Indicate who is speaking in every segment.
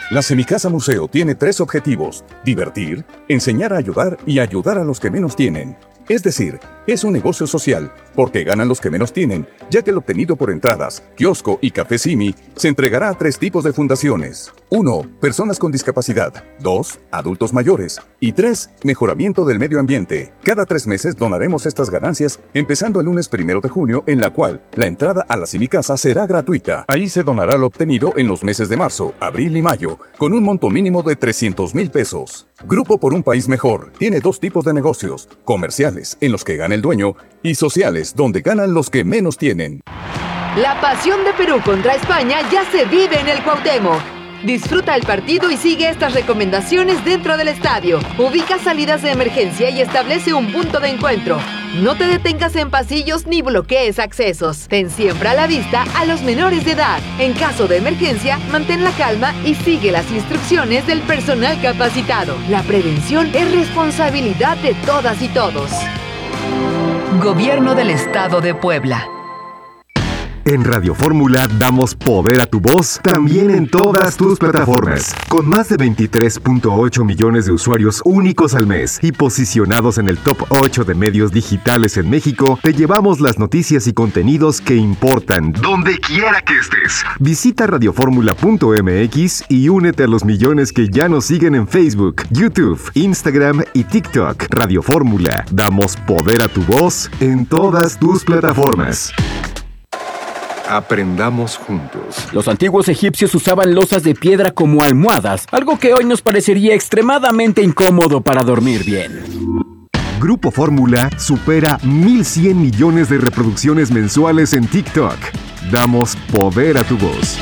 Speaker 1: La Semicasa Museo tiene 3 objetivos: divertir, enseñar a ayudar y ayudar a los que menos tienen. Es decir, es un negocio social, porque ganan los que menos tienen, ya que el obtenido por entradas, kiosco y café Simi se entregará a 3 tipos de fundaciones. 1. Personas con discapacidad. 2. Adultos mayores. Y 3. Mejoramiento del medio ambiente. Cada 3 meses donaremos estas ganancias, empezando el lunes 1 de junio, en la cual la entrada a la Semicasa será gratuita. Ahí se donará lo obtenido en los meses de marzo, abril y mayo, con un monto mínimo de 300,000 pesos. Grupo por un País Mejor tiene 2 tipos de negocios: comerciales, en los que gana el dueño, y sociales, donde ganan los que menos tienen.
Speaker 2: La pasión de Perú contra España ya se vive en el Cuauhtémoc. Disfruta el partido y sigue estas recomendaciones dentro del estadio. Ubica salidas de emergencia y establece un punto de encuentro. No te detengas en pasillos ni bloquees accesos. Ten siempre a la vista a los menores de edad. En caso de emergencia, mantén la calma y sigue las instrucciones del personal capacitado. La prevención es responsabilidad de todas y todos. Gobierno del Estado de Puebla.
Speaker 3: En Radio Fórmula damos poder a tu voz también en todas tus plataformas. Con más de 23.8 millones de usuarios únicos al mes y posicionados en el top 8 de medios digitales en México, te llevamos las noticias y contenidos que importan donde quiera que estés. Visita radioformula.mx y únete a los millones que ya nos siguen en Facebook, YouTube, Instagram y TikTok. Radio Fórmula, damos poder a tu voz en todas tus plataformas. Aprendamos juntos.
Speaker 4: Los antiguos egipcios usaban losas de piedra como almohadas, algo que hoy nos parecería extremadamente incómodo para dormir bien.
Speaker 3: Grupo Fórmula supera 1,100 millones de reproducciones mensuales en TikTok. Damos poder a tu voz.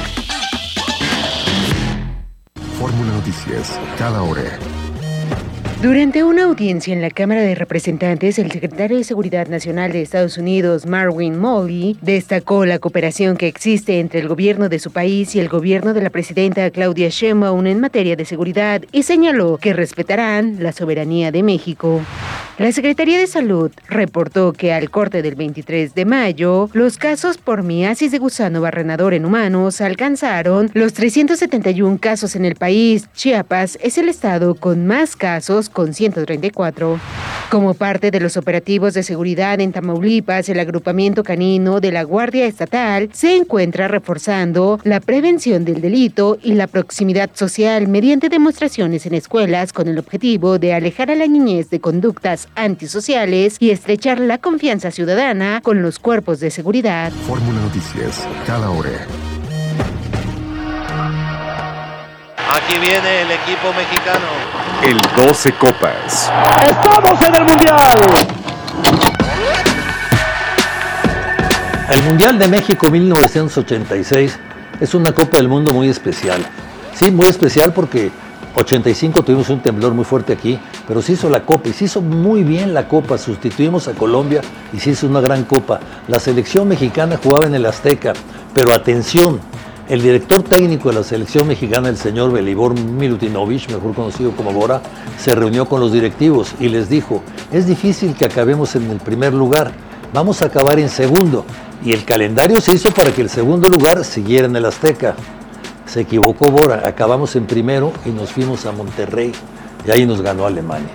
Speaker 3: Fórmula Noticias, cada hora.
Speaker 5: Durante una audiencia en la Cámara de Representantes, el secretario de Seguridad Nacional de Estados Unidos, Marvin Milley, destacó la cooperación que existe entre el gobierno de su país y el gobierno de la presidenta Claudia Sheinbaum en materia de seguridad y señaló que respetarán la soberanía de México. La Secretaría de Salud reportó que al corte del 23 de mayo, los casos por miasis de gusano barrenador en humanos alcanzaron los 371 casos en el país. Chiapas es el estado con más casos, con 134. Como parte de los operativos de seguridad en Tamaulipas, el agrupamiento canino de la Guardia Estatal se encuentra reforzando la prevención del delito y la proximidad social mediante demostraciones en escuelas con el objetivo de alejar a la niñez de conductas antisociales y estrechar la confianza ciudadana con los cuerpos de seguridad.
Speaker 3: Fórmula Noticias, cada hora.
Speaker 6: Aquí viene el equipo mexicano.
Speaker 3: El 12 Copas.
Speaker 7: ¡Estamos en el Mundial!
Speaker 8: El Mundial de México 1986 es una Copa del Mundo muy especial. Sí, muy especial porque 85 tuvimos un temblor muy fuerte aquí, pero se hizo la Copa y se hizo muy bien la Copa. Sustituimos a Colombia y se hizo una gran Copa. La selección mexicana jugaba en el Azteca, pero atención, el director técnico de la selección mexicana, el señor Velibor Milutinovich, mejor conocido como Bora, se reunió con los directivos y les dijo: es difícil que acabemos en el primer lugar, vamos a acabar en segundo. Y el calendario se hizo para que el segundo lugar siguiera en el Azteca. Se equivocó Bora, acabamos en primero y nos fuimos a Monterrey y ahí nos ganó Alemania.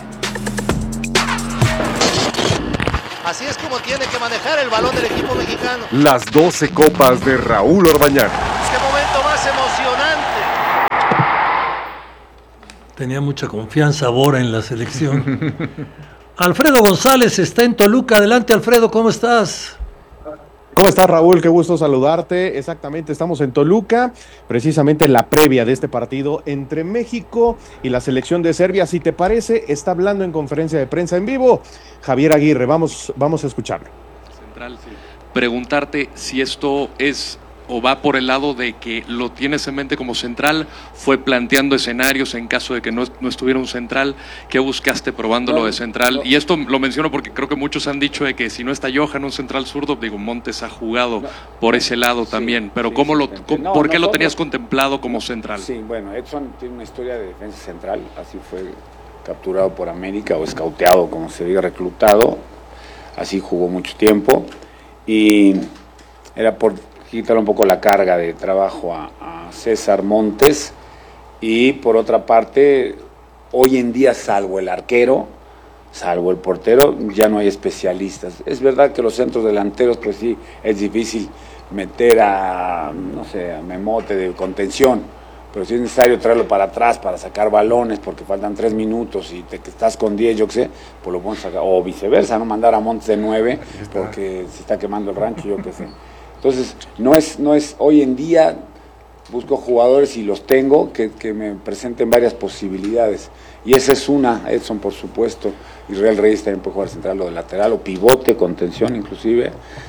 Speaker 6: Así es como tiene que manejar el balón del equipo mexicano.
Speaker 3: Las 12 Copas de Raúl Orbañanos.
Speaker 6: ¡Qué momento más emocionante!
Speaker 8: Tenía mucha confianza Bora en la selección. Alfredo González está en Toluca. Adelante, Alfredo, ¿cómo estás?
Speaker 9: ¿Cómo estás, Raúl? Qué gusto saludarte. Exactamente, estamos en Toluca, precisamente en la previa de este partido entre México y la selección de Serbia. Si te parece, está hablando en conferencia de prensa en vivo Javier Aguirre. Vamos a escucharlo.
Speaker 10: Central, sí. Preguntarte si esto es o va por el lado de que lo tienes en mente como central, fue planteando escenarios en caso de que no estuviera un central, ¿qué buscaste probándolo de central? Y esto lo menciono porque creo que muchos han dicho de que si no está Johan, un central zurdo, digo, Montes ha jugado por ese lado también, pero
Speaker 11: sí,
Speaker 10: ¿por qué lo tenías contemplado como central?
Speaker 11: Sí, bueno, Edson tiene una historia de defensa central, así fue capturado por América o escauteado, como se diga, reclutado, así jugó mucho tiempo y era por quitarle un poco la carga de trabajo a César Montes Y por otra parte, hoy en día, salvo el arquero, salvo el portero, ya no hay especialistas. Es verdad que los centros delanteros, pues sí, es difícil meter a Memote de contención, pero si es necesario traerlo para atrás para sacar balones porque faltan 3 minutos y que estás con 10, yo qué sé, pues lo pones a sacar, o viceversa, no mandar a Montes de 9 porque se está quemando el rancho, yo qué sé. Entonces, no es hoy en día, busco jugadores y los tengo que me presenten varias posibilidades, y esa es una. Edson, por supuesto, Israel Reyes también puede jugar central o de lateral o pivote, contención inclusive.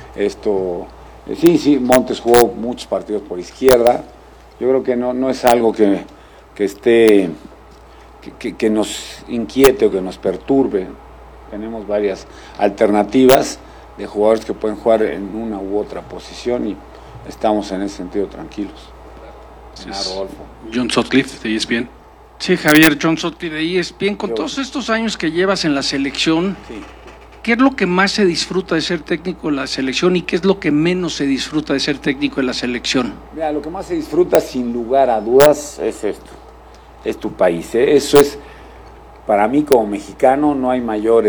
Speaker 11: Sí, Montes jugó muchos partidos por izquierda. Yo creo que no es algo que nos inquiete o que nos perturbe. Tenemos varias alternativas de jugadores que pueden jugar en una u otra posición y estamos en ese sentido tranquilos.
Speaker 12: John Sutcliffe, de ESPN. Sí, Javier, John Sutcliffe, de ESPN. Con todos estos años que llevas en la selección, sí, ¿qué es lo que más se disfruta de ser técnico de la selección y qué es lo que menos se disfruta de ser técnico de la selección?
Speaker 11: Mira, lo que más se disfruta, sin lugar a dudas, es esto. Es tu país, ¿eh? Eso es, para mí como mexicano, no hay mayor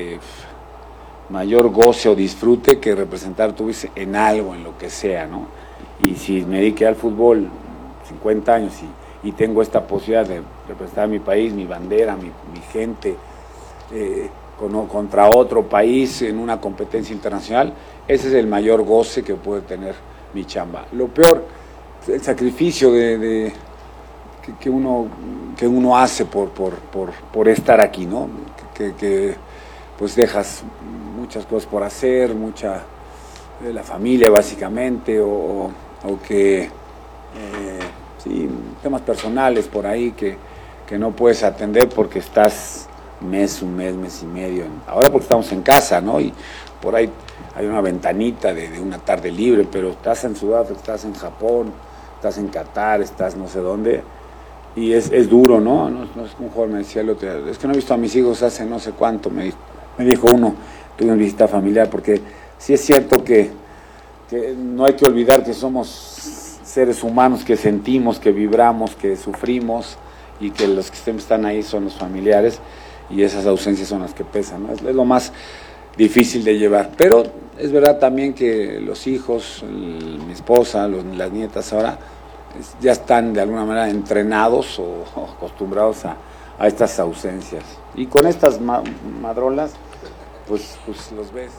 Speaker 11: goce o disfrute que representar tu país en algo, en lo que sea, ¿no? Y si me dediqué al fútbol 50 años y tengo esta posibilidad de representar a mi país, mi bandera, mi gente, contra otro país en una competencia internacional, ese es el mayor goce que puede tener mi chamba. Lo peor, el sacrificio que uno hace por estar aquí, ¿no? Que pues dejas muchas cosas por hacer, mucha de la familia básicamente, o que sí, temas personales por ahí que no puedes atender porque estás un mes y medio, ahora porque estamos en casa, ¿no? Y por ahí hay una ventanita de una tarde libre, pero estás en Sudáfrica, estás en Japón, estás en Qatar, estás no sé dónde, y es duro, ¿no? No es un joven me decía el otro día, es que no he visto a mis hijos hace no sé cuánto, me dijo uno, tuve una visita familiar, porque sí es cierto que no hay que olvidar que somos seres humanos que sentimos, que vibramos, que sufrimos, y que los que están ahí son los familiares, y esas ausencias son las que pesan, ¿no? Es lo más difícil de llevar, pero es verdad también que los hijos, mi esposa, las nietas ahora ya están de alguna manera entrenados o acostumbrados a estas ausencias, y con estas madrolas pues los ves.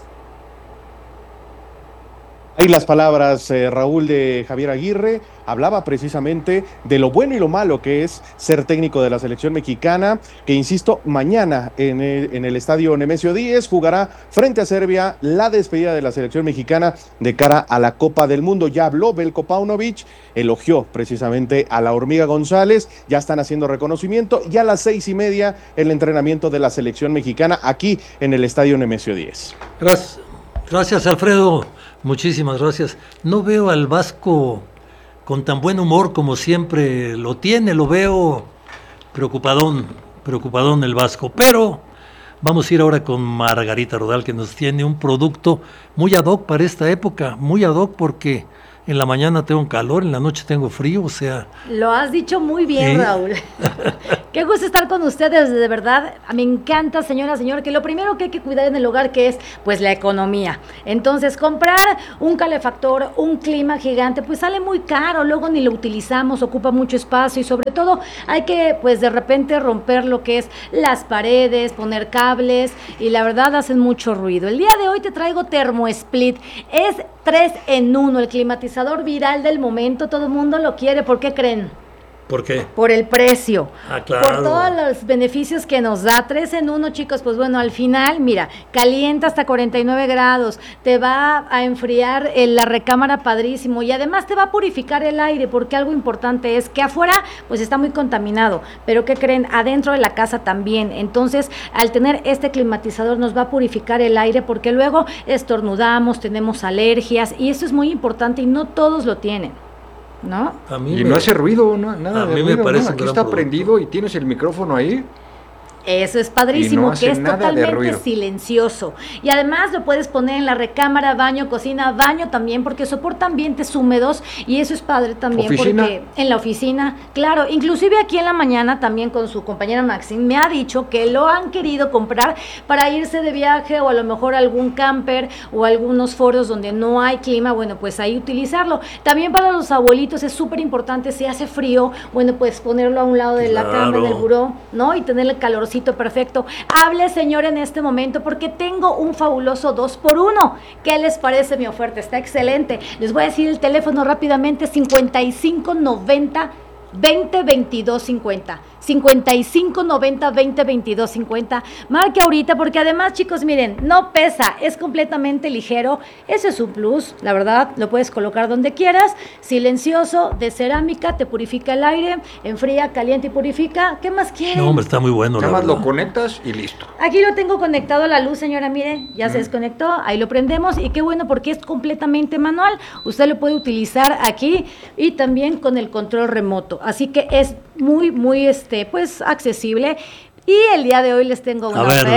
Speaker 9: Ahí las palabras, Raúl, de Javier Aguirre. Hablaba precisamente de lo bueno y lo malo que es ser técnico de la selección mexicana, que, insisto, mañana en el estadio Nemesio 10 jugará frente a Serbia la despedida de la selección mexicana de cara a la Copa del Mundo. Ya habló Veljko Paunovic, elogió precisamente a la Hormiga González, ya están haciendo reconocimiento, y a las 6:30 el entrenamiento de la selección mexicana aquí en el estadio Nemesio 10.
Speaker 8: Gracias, Alfredo. Muchísimas gracias. No veo al Vasco con tan buen humor como siempre lo tiene, lo veo preocupadón el Vasco, pero vamos a ir ahora con Margarita Rodal, que nos tiene un producto muy ad hoc para esta época, muy ad hoc porque en la mañana tengo calor, en la noche tengo frío, o sea...
Speaker 13: Lo has dicho muy bien, ¿sí? Raúl. Qué gusto estar con ustedes, de verdad. Me encanta, señora, que lo primero que hay que cuidar en el hogar, que es, pues, la economía. Entonces, comprar un calefactor, un clima gigante, pues sale muy caro, luego ni lo utilizamos, ocupa mucho espacio, y sobre todo hay que, pues, de repente romper lo que es las paredes, poner cables, y la verdad hacen mucho ruido. El día de hoy te traigo TermoSplit. Es 3 en 1, el climatizador viral del momento, todo el mundo lo quiere. ¿Por qué creen?
Speaker 8: ¿Por qué?
Speaker 13: Por el precio.
Speaker 8: Claro.
Speaker 13: Por todos los beneficios que nos da. 3 en 1, chicos, pues bueno, al final, mira, calienta hasta 49 grados, te va a enfriar la recámara padrísimo, y además te va a purificar el aire, porque algo importante es que afuera, pues está muy contaminado, pero ¿qué creen? Adentro de la casa también. Entonces, al tener este climatizador nos va a purificar el aire, porque luego estornudamos, tenemos alergias, y eso es muy importante y no todos lo tienen, ¿no?
Speaker 14: No hace ruido, nada
Speaker 8: a
Speaker 14: de
Speaker 8: mí
Speaker 14: ruido,
Speaker 8: me parece
Speaker 14: ¿no? Aquí está
Speaker 8: producto.
Speaker 14: prendido y tienes el micrófono ahí.
Speaker 13: Eso es padrísimo,
Speaker 14: Y no hace
Speaker 13: que es
Speaker 14: nada de
Speaker 13: totalmente
Speaker 14: ruido.
Speaker 13: silencioso. Y además lo puedes poner en la recámara, baño, cocina, baño también, porque soporta ambientes húmedos y eso es padre también.
Speaker 14: ¿Oficina?
Speaker 13: Porque en la oficina, claro, inclusive aquí en la mañana también con su compañera Maxine me ha dicho que lo han querido comprar para irse de viaje o a lo mejor algún camper o algunos foros donde no hay clima, bueno, pues ahí utilizarlo. También para los abuelitos es súper importante, si hace frío, bueno, pues ponerlo a un lado de la cama, del buró, ¿no? Y tener el calorcito perfecto. Hable, señor, en este momento porque tengo un fabuloso 2x1. ¿Qué les parece mi oferta? Está excelente. Les voy a decir el teléfono rápidamente, 5590 202250. 5590-202250. Marque ahorita porque además, chicos, miren, no pesa, es completamente ligero. Ese es un plus, la verdad, lo puedes colocar donde quieras. Silencioso, de cerámica, te purifica el aire, enfría, calienta y purifica. ¿Qué más quieren?
Speaker 8: No, hombre, está muy bueno.
Speaker 14: Nada más lo conectas y listo.
Speaker 13: Aquí lo tengo conectado a la luz, señora, mire, ya se desconectó, ahí lo prendemos y qué bueno porque es completamente manual. Usted lo puede utilizar aquí y también con el control remoto. Así que es muy, muy, pues, accesible. Y el día de hoy les tengo una oferta,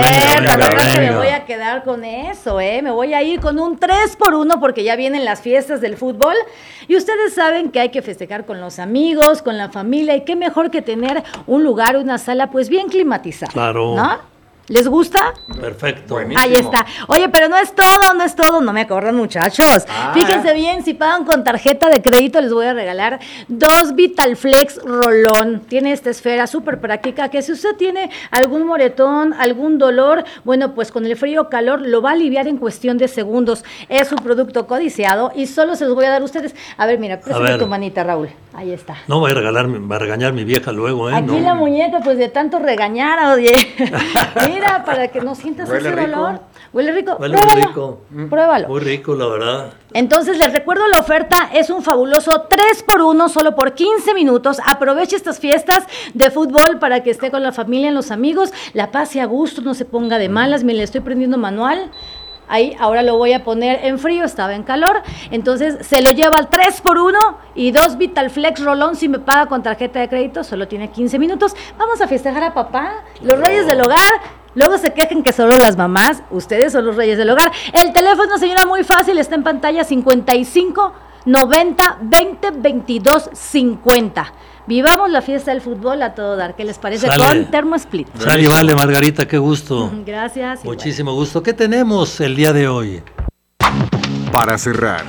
Speaker 13: me voy a quedar con eso, me voy a ir con un 3x1 porque ya vienen las fiestas del fútbol y ustedes saben que hay que festejar con los amigos, con la familia y qué mejor que tener un lugar, una sala pues bien climatizada,
Speaker 8: claro,
Speaker 13: ¿no? ¿Les gusta?
Speaker 8: Perfecto.
Speaker 14: Buenísimo.
Speaker 13: Ahí está. Oye, pero no es todo, no me corran, muchachos. Fíjense bien, si pagan con tarjeta de crédito les voy a regalar 2 Vitalflex Rolón. Tiene esta esfera súper práctica que si usted tiene algún moretón, algún dolor, bueno, pues con el frío o calor lo va a aliviar en cuestión de segundos. Es un producto codiciado y solo se los voy a dar a ustedes. A ver, mira, préstame tu manita, Raúl. Ahí está.
Speaker 8: No va a regañar mi vieja luego, ¿eh?
Speaker 13: Aquí
Speaker 8: no.
Speaker 13: la muñeca, pues de tanto regañar, oye. Mira, para que no sientas ese dolor. Huele rico.
Speaker 8: Huele muy rico.
Speaker 13: Pruébalo.
Speaker 8: Muy rico, la verdad.
Speaker 13: Entonces, les recuerdo la oferta, es un fabuloso 3x1 solo por 15 minutos. Aproveche estas fiestas de fútbol para que esté con la familia, los amigos, la pase a gusto, no se ponga de malas. Me le estoy prendiendo manual. Ahí, ahora lo voy a poner en frío, estaba en calor. Entonces, se lo lleva al 3x1 y 2 Vitalflex Rolón si me paga con tarjeta de crédito. Solo tiene 15 minutos. Vamos a festejar a papá, los reyes del hogar. Luego se quejen que solo las mamás, ustedes son los reyes del hogar. El teléfono, señora, muy fácil, está en pantalla, 55 90 20 22 50. Vivamos la fiesta del fútbol a todo dar. ¿Qué les parece?
Speaker 8: Sale.
Speaker 13: Con Termo Split.
Speaker 8: Sale, vale, Margarita, qué gusto.
Speaker 13: Gracias.
Speaker 8: Muchísimo gusto. ¿Qué tenemos el día de hoy?
Speaker 3: Para cerrar,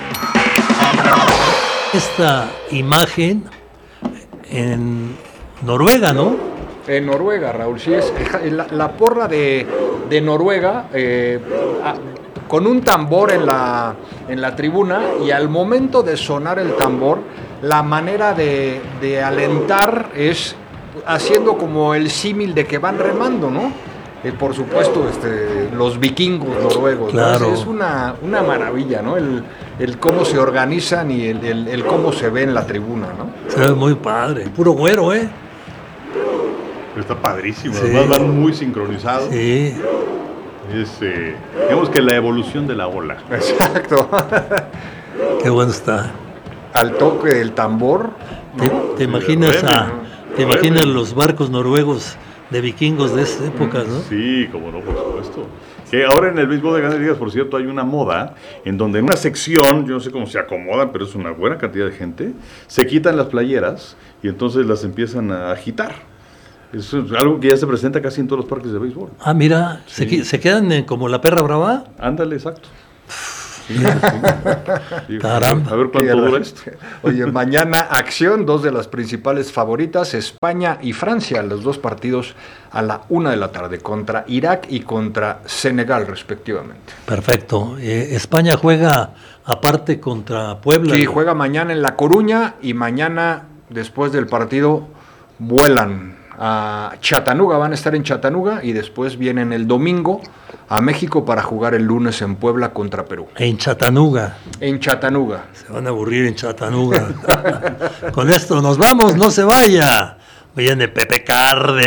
Speaker 8: Esta imagen en Noruega, ¿no?
Speaker 14: En Noruega, Raúl, sí es la porra de Noruega, con un tambor en la tribuna, y al momento de sonar el tambor, la manera de alentar es haciendo como el símil de que van remando, ¿no? Por supuesto, los vikingos noruegos,
Speaker 8: claro,
Speaker 14: ¿no? Es una maravilla, ¿no? El cómo se organizan y el cómo se ve en la tribuna, ¿no?
Speaker 8: Se ve muy padre, puro güero, ¿eh?
Speaker 15: Está padrísimo,
Speaker 8: Sí.
Speaker 15: además van muy sincronizados.
Speaker 8: Sí.
Speaker 15: Es, digamos que la evolución de la ola.
Speaker 14: Exacto.
Speaker 8: Qué bueno está.
Speaker 14: Al toque del tambor.
Speaker 8: ¿Te imaginas los barcos noruegos de vikingos de esas épocas, no?
Speaker 15: Sí, como no, por supuesto. Que ahora en el béisbol de Grandes Ligas, por cierto, hay una moda en donde en una sección, yo no sé cómo se acomodan, pero es una buena cantidad de gente, se quitan las playeras y entonces las empiezan a agitar. Eso es algo que ya se presenta casi en todos los parques de béisbol.
Speaker 8: Ah, mira,
Speaker 15: Sí.
Speaker 8: ¿se quedan como la perra brava?
Speaker 15: Ándale, exacto. Sí.
Speaker 8: Caramba.
Speaker 15: A ver cuánto dura esto.
Speaker 14: Oye, mañana acción, 2 de las principales favoritas, España y Francia, los 2 partidos a la 1 p.m, contra Irak y contra Senegal, respectivamente.
Speaker 8: Perfecto. España juega aparte contra Puebla.
Speaker 14: Sí, juega mañana en La Coruña y mañana, después del partido, vuelan a Chattanooga, van a estar en Chattanooga y después vienen el domingo a México para jugar el lunes en Puebla contra Perú.
Speaker 8: En Chattanooga.
Speaker 14: En Chattanooga.
Speaker 8: Se van a aburrir en Chattanooga. Con esto nos vamos, no se vaya. Viene Pepe Cárdenas.